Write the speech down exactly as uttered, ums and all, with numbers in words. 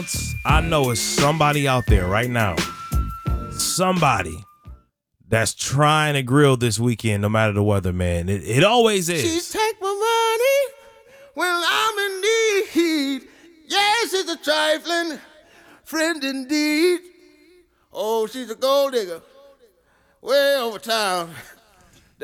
I know it's somebody out there right now, somebody that's trying to grill this weekend no matter the weather, man. It, it always is. She take my money when I'm in need. Yes, it's a trifling friend indeed. Oh, she's a gold digger way over town.